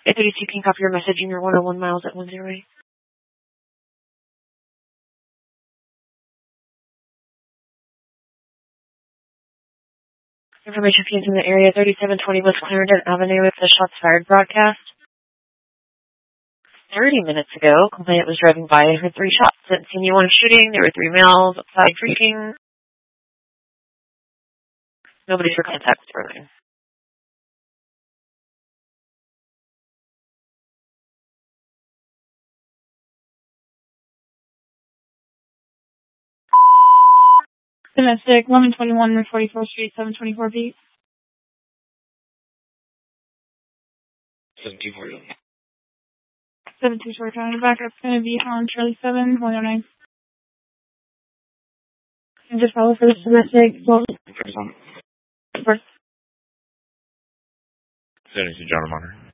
832, can you copy your message in your 101 miles at 108? Information feeds in the area 3720 West Clarendon Avenue with the shots fired broadcast. 30 minutes ago, complainant was driving by and heard 3 shots. Didn't see anyone shooting. There were 3 males outside drinking. Nobody for contact with Berlin. Domestic, 1121 Route 44th Street, 724 feet. 724. 724 trying to back up. Going to be on Charlie 7, 109. And just follow for the domestic. Well, First on. first. 72 John Monter.